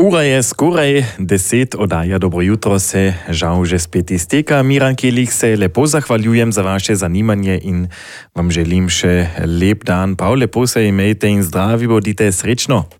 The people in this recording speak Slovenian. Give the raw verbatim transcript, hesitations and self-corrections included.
Ura je skoraj deset oddaja. Dobro jutro se žal že spet izteka. Miran Kelik se lepo zahvaljujem za vaše zanimanje in vam želim še lep dan. Prav lepo se imejte in zdravi bodite, srečno.